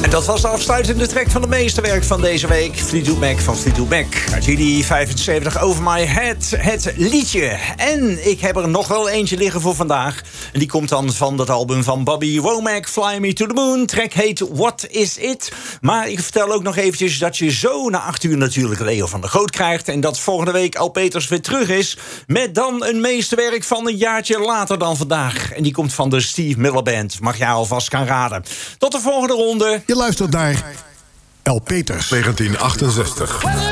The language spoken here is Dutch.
Dat was de afsluitende track van de meesterwerk van deze week. Fleetwood Mac van Fleetwood Mac. GD75 Over My Head, het liedje. En ik heb er nog wel eentje liggen voor vandaag. En die komt dan van dat album van Bobby Womack, Fly Me to the Moon. Track heet What Is It? Maar ik vertel ook nog eventjes dat je zo na 8 uur natuurlijk Leo van der Goot krijgt. En dat volgende week Al Peters weer terug is. Met dan een meesterwerk van een jaartje later dan vandaag. En die komt van de Steve Miller Band. Mag jij alvast gaan raden. Tot de volgende ronde. Je luistert naar L. Peters. 1968.